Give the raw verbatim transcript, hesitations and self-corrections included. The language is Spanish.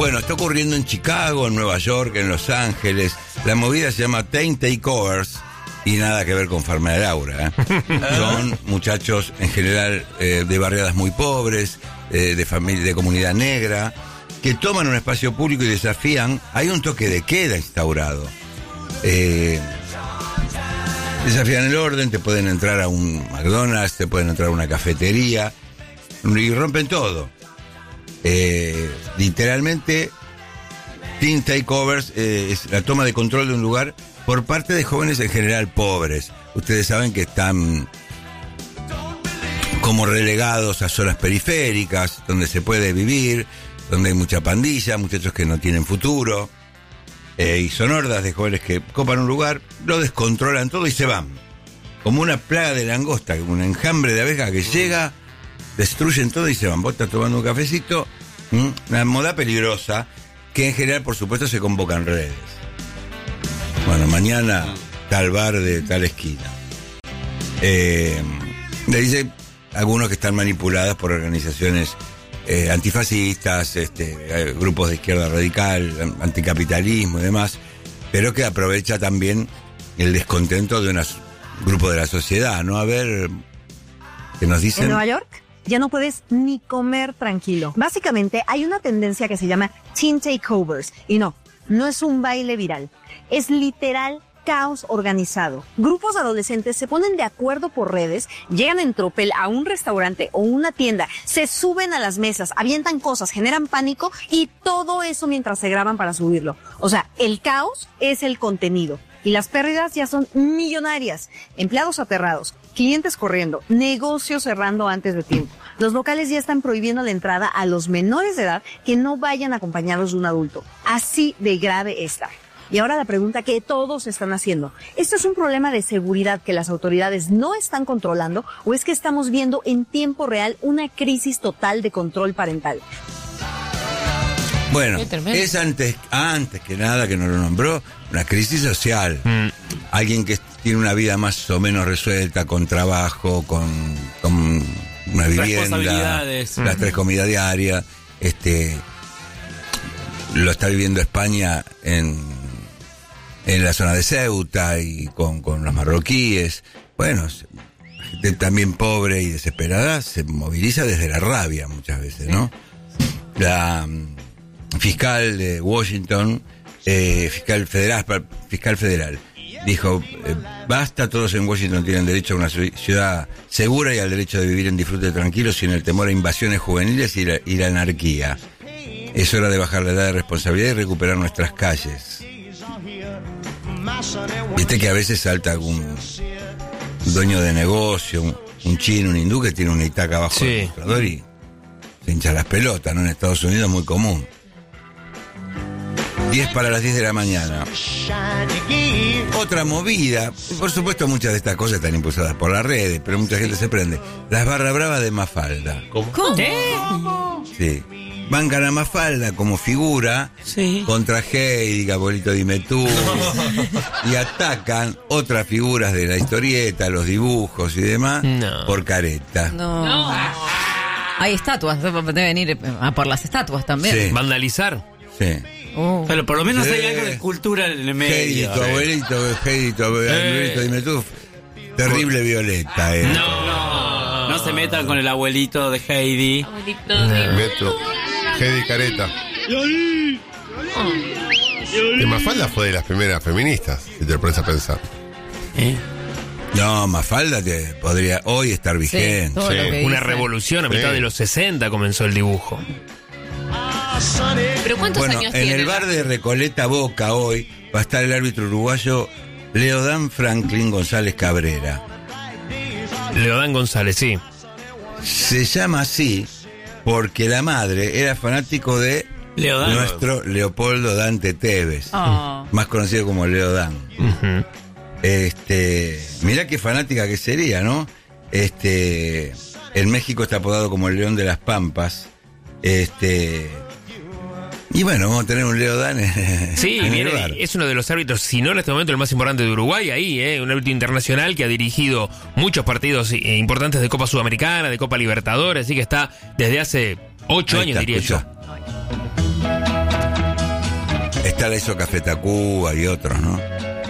Bueno, está ocurriendo en Chicago, en Nueva York, en Los Ángeles. La movida se llama Teen Takeovers y nada que ver con Farma de Laura, ¿eh? Son muchachos en general eh, de barriadas muy pobres, eh, de familia, de comunidad negra, que toman un espacio público y desafían. Hay un toque de queda instaurado. Eh, desafían el orden, te pueden entrar a un McDonald's, te pueden entrar a una cafetería y rompen todo. Eh, literalmente, Teen Takeovers eh, es la toma de control de un lugar por parte de jóvenes en general pobres. Ustedes saben que están como relegados a zonas periféricas, donde se puede vivir, donde hay mucha pandilla, muchachos que no tienen futuro, eh, y son hordas de jóvenes que copan un lugar, lo descontrolan todo y se van. Como una plaga de langosta, como un enjambre de abejas que llega, destruyen todo y se van. Vos estás tomando un cafecito, una moda peligrosa, que en general, por supuesto, se convoca en redes. Bueno, mañana tal bar de tal esquina. Eh, le dice algunos que están manipulados por organizaciones eh, antifascistas, este, eh, grupos de izquierda radical, anticapitalismo y demás, pero que aprovecha también el descontento de un grupo de la sociedad, ¿no? A ver, ¿qué nos dicen? ¿En Nueva York? Ya no puedes ni comer tranquilo. Básicamente hay una tendencia que se llama Teen Takeovers. Y no, no es un baile viral. Es literal caos organizado. Grupos de adolescentes se ponen de acuerdo por redes, llegan en tropel a un restaurante o una tienda, se suben a las mesas, avientan cosas, generan pánico y todo eso mientras se graban para subirlo. O sea, el caos es el contenido. Y las pérdidas ya son millonarias. Empleados aterrados, clientes corriendo, negocios cerrando antes de tiempo. Los locales ya están prohibiendo la entrada a los menores de edad que no vayan acompañados de un adulto. Así de grave está. Y ahora la pregunta que todos están haciendo, ¿esto es un problema de seguridad que las autoridades no están controlando o es que estamos viendo en tiempo real una crisis total de control parental? Bueno, es antes, antes que nada, que nos lo nombró, una crisis social. Mm. Alguien que tiene una vida más o menos resuelta, con trabajo, con, con una vivienda, las mm. tres comidas diarias, este, lo está viviendo España en, en la zona de Ceuta y con, con los marroquíes. Bueno, gente también pobre y desesperada se moviliza desde la rabia muchas veces, ¿no? La fiscal de Washington, eh, fiscal federal, fiscal federal, dijo, eh, basta, todos en Washington tienen derecho a una ciudad segura y al derecho de vivir en disfrute tranquilo sin el temor a invasiones juveniles y la, y la anarquía. Es hora de bajar la edad de responsabilidad y recuperar nuestras calles. Viste que a veces salta algún dueño de negocio, un, un chino, un hindú que tiene una itaca abajo sí. del mostrador y se hincha las pelotas, ¿no? En Estados Unidos es muy común. diez para las diez de la mañana. Otra movida. Por supuesto, muchas de estas cosas están impulsadas por las redes, pero mucha gente se prende. Las barra bravas de Mafalda. ¿Cómo? ¿Cómo? Sí. Bancan a Mafalda como figura sí. contra Heidi, Abuelito Dime Tú, y atacan otras figuras de la historieta, los dibujos y demás, no. por careta. No. no. Hay estatuas, deben ir a por las estatuas también. Sí. ¿Vandalizar? Sí. Oh. Pero por lo menos sí. hay algo de cultura en el medio. Heidi, tu abuelito, Heidi, tu abuelito, eh. Dime Tú. Terrible oh. Violeta, eh. No, no, no se metan con el abuelito de Heidi. Abuelito de Beto. Heidi Careta. Y Mafalda fue de las primeras feministas, si te lo pones a pensar. ¿Eh? No, Mafalda te podría hoy estar vigente. Sí, sí. Una revolución a mitad sí. de los sesenta comenzó el dibujo. ¿Pero cuántos bueno, años en tiene? En el bar de Recoleta Boca hoy va a estar el árbitro uruguayo Leodán Franklin González Cabrera. Leodán González, sí. Se llama así porque la madre era fanático de Leodán. Nuestro Leopoldo Dante Tevez, oh. más conocido como Leodán. Uh-huh. Este, mirá qué fanática que sería, ¿no? Este, en México está apodado como el León de las Pampas. Este, y bueno, vamos a tener un Leodán. Sí, en viene, es uno de los árbitros, si no en este momento el más importante de Uruguay, ahí, ¿eh? Un árbitro internacional que ha dirigido muchos partidos eh, importantes de Copa Sudamericana, de Copa Libertadores, así que está desde hace ocho años, diría yo. Está la Iso Café Tacuba y otros, ¿no?